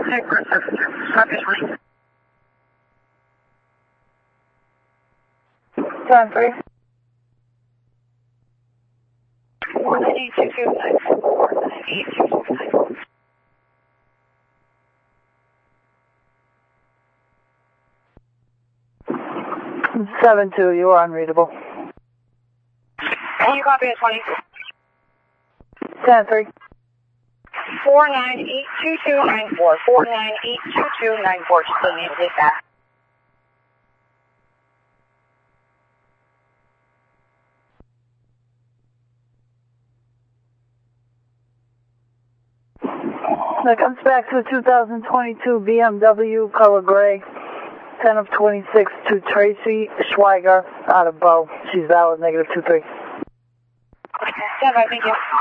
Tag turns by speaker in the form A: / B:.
A: 10-3. 7-2, you are unreadable.
B: Can you copy at 20?
A: 10-3.
B: 4982294. 4982294. Just let me get that.
A: That comes back to a 2022 BMW color gray. 10 of 26 to Tracy Schweiger out of Bow. She's valid, -23.
B: Okay, thank you.